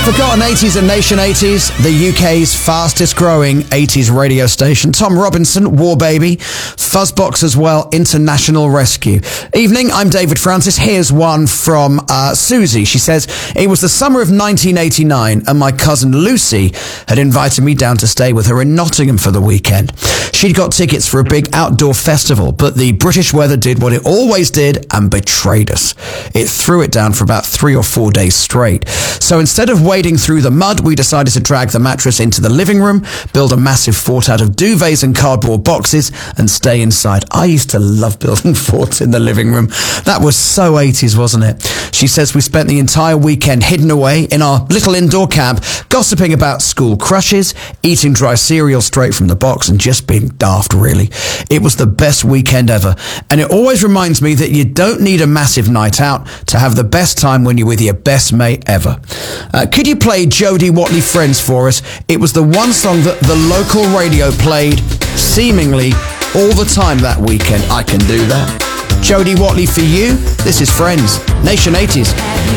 Forgotten 80s and Nation 80s, the UK's fastest growing 80s radio station. Tom Robinson, War Baby, Fuzzbox as well, International Rescue. Evening, I'm David Francis. Here's one from Susie. She says, it was the summer of 1989 and my cousin Lucy had invited me down to stay with her in Nottingham for the weekend. She'd got tickets for a big outdoor festival, but the British weather did what it always did and betrayed us. It threw it down for about 3 or 4 days straight. So instead of wading through the mud, we decided to drag the mattress into the living room, build a massive fort out of duvets and cardboard boxes, and stay inside. I used to love building forts in the living room. That was so 80s, wasn't it? She says we spent the entire weekend hidden away in our little indoor cab, gossiping about school crushes, eating dry cereal straight from the box, and just being daft, really. It was the best weekend ever, and it always reminds me that you don't need a massive night out to have the best time when you're with your best mate ever. Could you play Jodie Watley Friends for us? It was the one song that the local radio played seemingly all the time that weekend. I can do that. Jodie Watley for you. This is Friends, Nation 80s.